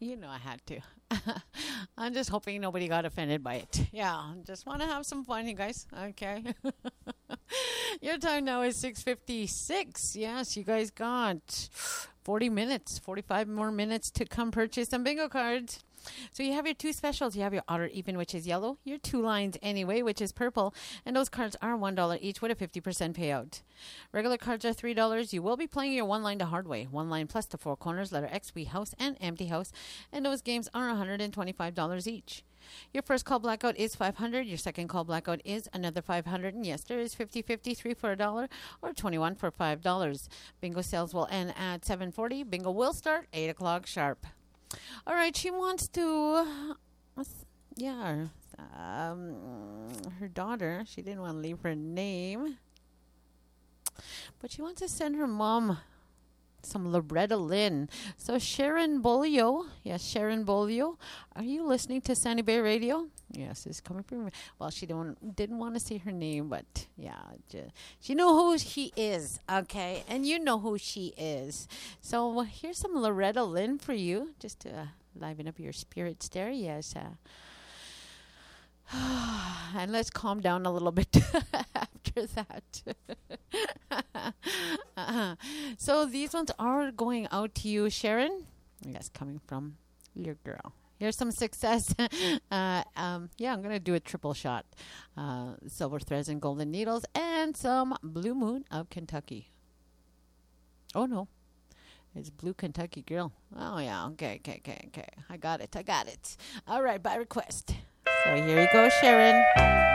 You know I had to. I'm just hoping nobody got offended by it. Yeah, just want to have some fun, you guys. Okay. Your time now is 6:56. Yes, you guys got 40 minutes, 45 more minutes to come purchase some bingo cards. So you have your two specials. You have your odd or even, which is yellow, your two lines anyway, which is purple, and those cards are $1 each with a 50% payout. Regular cards are $3. You will be playing your one line to hard way, one line plus the four corners, letter X, we house, and empty house, and those games are $125 each. Your first call blackout is $500. Your second call blackout is another $500. And yes, there is 50-50, 3 for $1 or 21 for $5. Bingo sales will end at 7:40. Bingo will start 8 o'clock sharp. All right, she wants to, her daughter, she didn't want to leave her name, but she wants to send her mom some Loretta Lynn. So Sharon Bolio, yes, Sharon Bolio, are you listening to Sunny Bay Radio? Yes, it's coming from. Well, she didn't want to say her name, but yeah, she knew who she is, okay, and you know who she is. So here's some Loretta Lynn for you, just to liven up your spirits there. Yes, and let's calm down a little bit after that. So these ones are going out to you, Sharon. Yes, coming from your girl. Here's some success. I'm going to do a triple shot. Silver threads and golden needles and some Blue Moon of Kentucky. Oh, no. It's Blue Kentucky Girl. Oh, yeah. Okay. I got it. All right, by request. So here you go, Sharon.